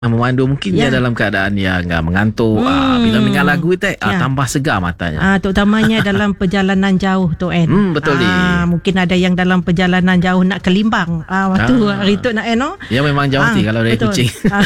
memandu mungkin dia dalam keadaan yang mengantuk. Bila mendengar lagu tambah segar matanya. Terutamanya dalam perjalanan jauh tu betul ni. Mungkin ada yang dalam perjalanan jauh nak ke Limbang. Waktu hari tu nak Ya memang jauh kalau dari Kuching.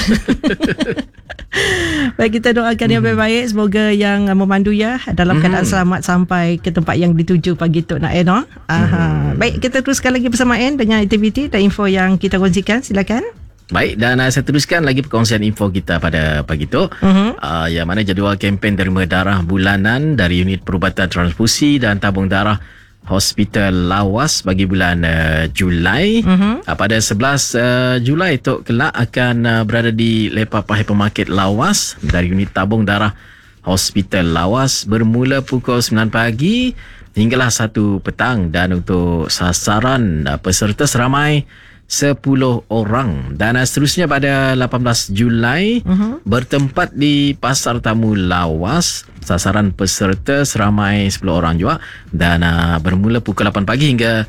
Baik, kita doakan yang baik-baik, semoga yang memandu dalam keadaan selamat sampai ke tempat yang dituju pagi tu nak Baik, kita teruskan lagi bersama dengan aktiviti dan info yang kita kongsikan. Silakan. Baik, dan saya teruskan lagi perkongsian info kita pada pagi tu. Yang mana jadual kempen derma darah bulanan dari Unit Perubatan Transfusi dan Tabung Darah Hospital Lawas bagi bulan Julai. Pada 11 Julai tu kelak akan berada di Lepapa Hypermarket Lawas dari Unit Tabung Darah Hospital Lawas bermula pukul 9 pagi hinggalah 1 petang, dan untuk sasaran peserta seramai 10 orang. Dan seterusnya pada 18 Julai bertempat di Pasar Tamu Lawas, sasaran peserta seramai 10 orang juga, dan bermula pukul 8 pagi hingga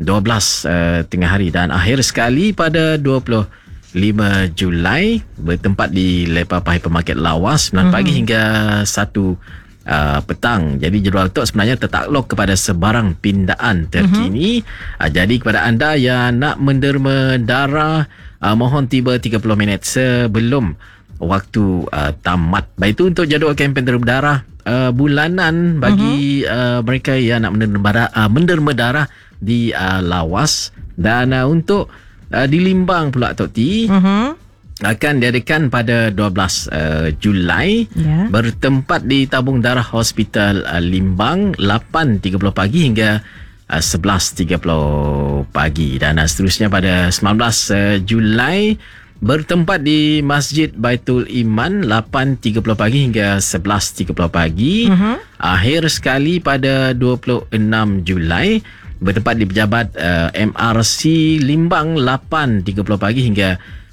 12 tengah hari. Dan akhir sekali pada 25 Julai bertempat di Lepapa Hypermarket Lawas 9 pagi hingga 1 petang. Jadi jadual tu sebenarnya tertakluk kepada sebarang pindaan terkini. Jadi kepada anda yang nak menderma darah, mohon tiba 30 minit sebelum waktu tamat. Baik, itu untuk jadual kempen derma darah bulanan bagi mereka yang nak menderma darah di Lawas. Dan untuk di Limbang pula Tok T, akan diadakan pada 12 Julai bertempat di Tabung Darah Hospital Limbang 8.30 pagi hingga 11.30 pagi. Dan seterusnya pada 19 Julai bertempat di Masjid Baitul Iman 8.30 pagi hingga 11.30 pagi. Akhir sekali pada 26 Julai bertempat di Pejabat MRC Limbang 8.30 pagi hingga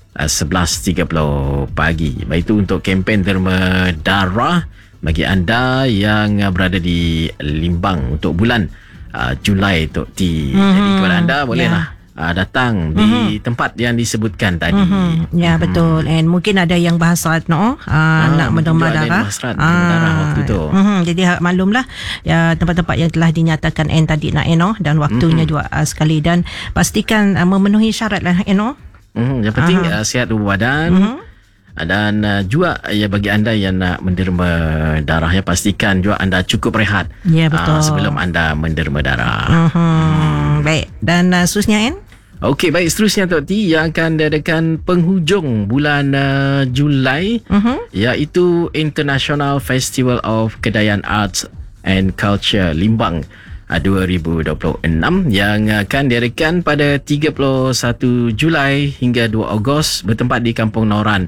11.30 pagi. Baik, itu untuk kempen derma darah bagi anda yang berada di Limbang untuk bulan Julai Tok T. Jadi kepada anda bolehlah datang di tempat yang disebutkan tadi. Ya, betul. And mungkin ada yang berhasrat nak menderma darah. Waktu tu. Jadi maklumlah tempat-tempat yang telah dinyatakan tadi nak dan waktunya juga sekali, dan pastikan memenuhi syarat lah yang penting sihat tubuh badan. Dan juga bagi anda yang nak menderma darah, pastikan juga anda cukup rehat sebelum anda menderma darah. Baik, dan seterusnya Okey, baik, seterusnya Tok T yang akan diadakan penghujung bulan Julai iaitu International Festival of Kedayan Arts and Culture Limbang 2026 yang akan diadakan pada 31 Julai hingga 2 Ogos bertempat di Kampung Noran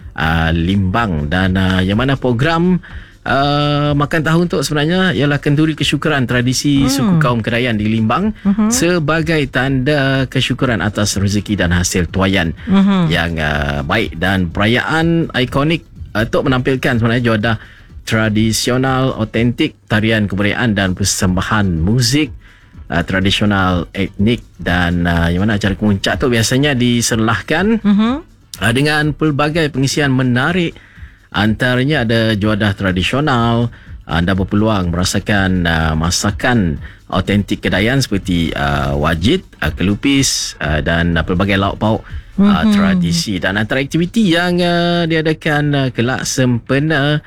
Limbang. Dan yang mana program makan tahun tu sebenarnya ialah kenduri kesyukuran tradisi suku kaum Kedayan di Limbang sebagai tanda kesyukuran atas rezeki dan hasil tuaian yang baik. Dan perayaan ikonik tu menampilkan sebenarnya juadah tradisional otentik, tarian kebudayaan dan persembahan muzik tradisional etnik. Dan yang mana acara kemuncak tu biasanya diserlahkan dengan pelbagai pengisian menarik. Antaranya ada juadah tradisional. Anda berpeluang merasakan masakan otentik Kedayan seperti wajit, kelupis dan pelbagai lauk pauk tradisi. Dan antara aktiviti yang diadakan kelak sempena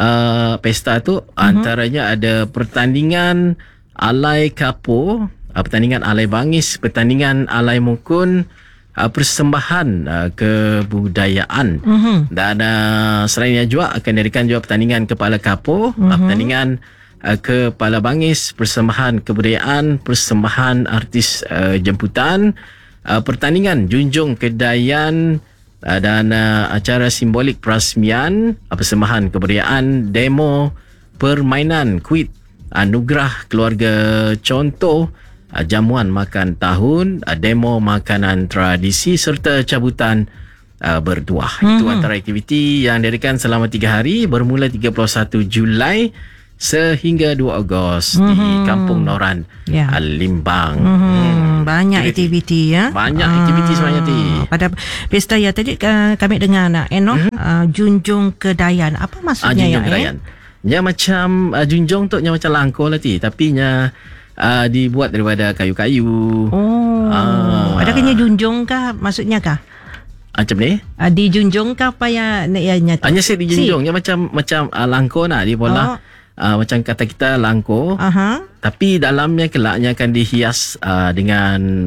pesta tu antaranya ada pertandingan alai kapo, pertandingan alai bangis, pertandingan alai mukun, persembahan kebudayaan. Dan selainnya juga akan diadakan juga pertandingan kepala kapo, pertandingan kepala bangis, persembahan kebudayaan, persembahan artis jemputan, pertandingan junjung Kedayan, dan acara simbolik perasmian, persembahan kebudayaan, demo permainan kuit, anugerah keluarga contoh, jamuan makan tahun, demo makanan tradisi serta cabutan bertuah. Itu antara aktiviti yang diadakan selama 3 hari bermula 31 Julai sehingga 2 Ogos di Kampung Noran, Limbang. Banyak aktiviti ya. Banyak aktiviti sebenarnya Ti. Pada pesta ya tadi kami dengar junjung kedayan. Apa maksudnya Junjung kedayan. Nya macam junjung tu nya macam langkau lah Ti, tapi nya dibuat daripada kayu-kayu. Adakah nya junjung kah maksudnya kah? Macam ni? Dijunjung kah apa ya nyata? Hanya saya dijunjung. Nya macam langkau nak di bola. Macam kata kita langkau. Tapi dalamnya kelaknya akan dihias dengan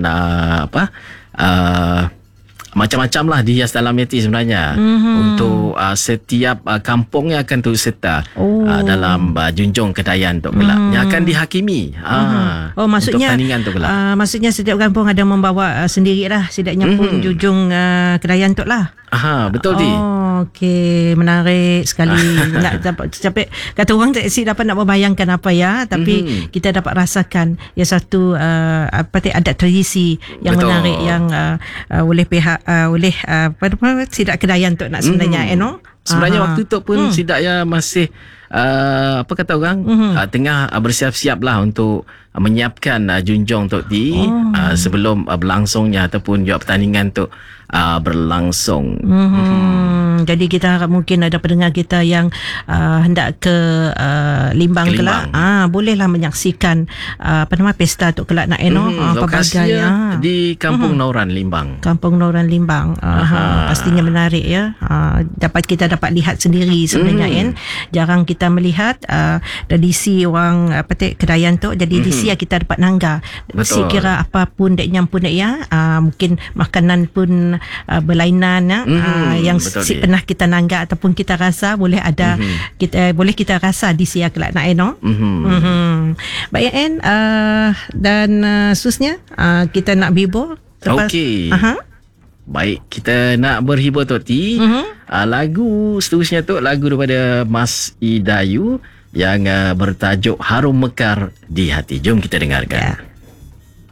macam-macam lah dihias dalamnya Ti sebenarnya. Untuk setiap kampung yang akan turut serta dalam junjung kedayan tu kelak yang akan dihakimi. Maksudnya untuk pertandingan tu kelak. Maksudnya setiap kampung ada membawa sendirilah setidaknya pun junjung kedayan tu lah. Betul Ti. Okey, menarik sekali. Nak dapat sampai kata orang tak dapat nak membayangkan apa ya, tapi kita dapat rasakan ya satu adat tradisi yang menarik yang oleh pihak sidak kedayan tu nak sebenarnya sebenarnya waktu tu pun sidak ya masih apa kata orang tengah bersiap-siap lah untuk menyiapkan junjung tu Ti sebelum berlangsungnya ataupun juga pertandingan tu berlangsung. Jadi kita harap mungkin ada pendengar kita yang hendak ke Limbang kelak, bolehlah menyaksikan pesta tu kelak nak lokasinya di Kampung Noran Limbang. Kampung Noran Limbang. Pastinya menarik ya. Kita dapat lihat sendiri sebenarnya jarang kita melihat tradisi orang kedayan tu. Jadi di sini kita dapat nangga. Sekira apapun dek nyampun dek ya, mungkin makanan pun berlainan yang pernah kita nangga ataupun kita rasa boleh ada kita rasa di siak kelak nak baik dan seterusnya kita nak bihibur. Okey. Baik, kita nak berhibur tu Ti. Lagu seterusnya tu lagu daripada Mas Idayu yang bertajuk Harum Mekar di Hati. Jom kita dengarkan.